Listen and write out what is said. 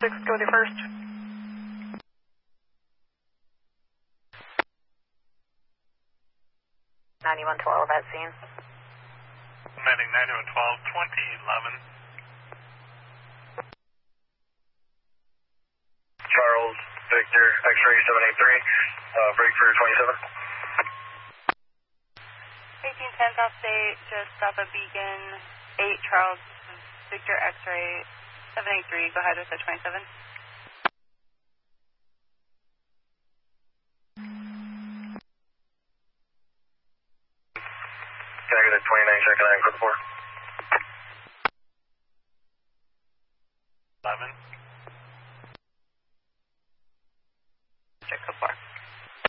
go with you first. .9112 at scene. Medic 9112, 2011. Charles, Victor, X-ray 783, break for 27. 1810 South State, just south of Beacon, 8 Charles, Victor X-ray 783, go ahead with the 27. Can I get a 29 second line code 4? 11.